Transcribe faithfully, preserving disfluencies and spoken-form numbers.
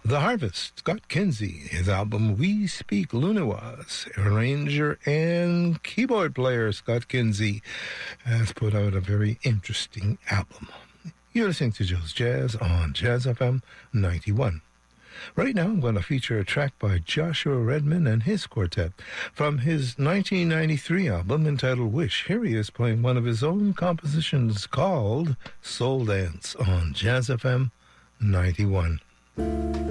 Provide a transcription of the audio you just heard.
The Harvest, Scott Kinsey, his album We Speak Lunawas. Arranger and keyboard player Scott Kinsey has put out a very interesting album. You're listening to Joe's Jazz on Jazz F M ninety-one. Right now I'm going to feature a track by Joshua Redman and his quartet from his nineteen ninety-three album entitled Wish. Here he is playing one of his own compositions called Soul Dance on Jazz F M ninety-one.